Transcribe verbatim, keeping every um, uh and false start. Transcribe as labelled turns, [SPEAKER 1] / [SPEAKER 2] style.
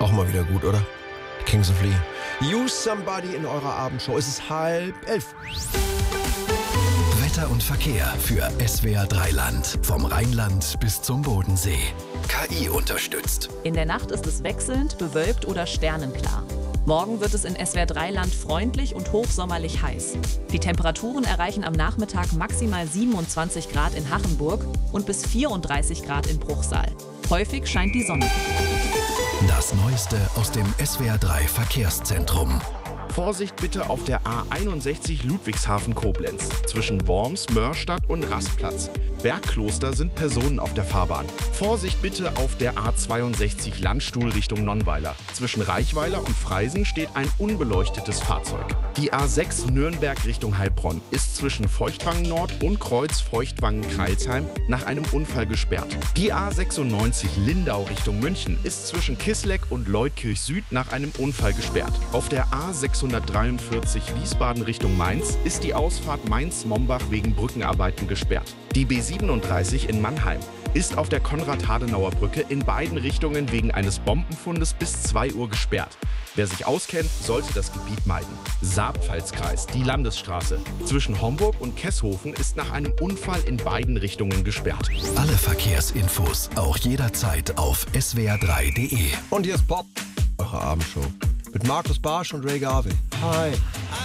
[SPEAKER 1] Auch mal wieder gut, oder? Kings of Lee. Use Somebody in eurer Abendshow. Es ist halb elf.
[SPEAKER 2] Wetter und Verkehr für S W R drei Land. Vom Rheinland bis zum Bodensee. K I unterstützt.
[SPEAKER 3] In der Nacht ist es wechselnd, bewölkt oder sternenklar. Morgen wird es in S W R drei Land freundlich und hochsommerlich heiß. Die Temperaturen erreichen am Nachmittag maximal siebenundzwanzig Grad in Hachenburg und bis vierunddreißig Grad in Bruchsal. Häufig scheint die Sonne.
[SPEAKER 2] Das Neueste aus dem S W R drei Verkehrszentrum.
[SPEAKER 4] Vorsicht bitte auf der A einundsechzig Ludwigshafen-Koblenz zwischen Worms, Mörstadt und Rastplatz. Bergkloster sind Personen auf der Fahrbahn. Vorsicht bitte auf der A zweiundsechzig Landstuhl Richtung Nonnweiler. Zwischen Reichweiler und Freisen steht ein unbeleuchtetes Fahrzeug. Die A sechs Nürnberg Richtung Heilbronn ist zwischen Feuchtwangen Nord und Kreuz Feuchtwangen-Kreilsheim nach einem Unfall gesperrt. Die A sechsundneunzig Lindau Richtung München ist zwischen Kisleck und Leutkirch Süd nach einem Unfall gesperrt. Auf der A sechshundertdreiundvierzig Wiesbaden Richtung Mainz ist die Ausfahrt Mainz-Mombach wegen Brückenarbeiten gesperrt. Die B siebenunddreißig in Mannheim ist auf der Konrad-Adenauer-Brücke in beiden Richtungen wegen eines Bombenfundes bis zwei Uhr gesperrt. Wer sich auskennt, sollte das Gebiet meiden. Saarpfalzkreis, die Landesstraße. Zwischen Homburg und Kesshofen ist nach einem Unfall in beiden Richtungen gesperrt.
[SPEAKER 2] Alle Verkehrsinfos auch jederzeit auf S W R drei punkt de.
[SPEAKER 1] Und hier ist Bob, eure Abendshow. Mit Markus Barsch und Ray Garvey. Hi.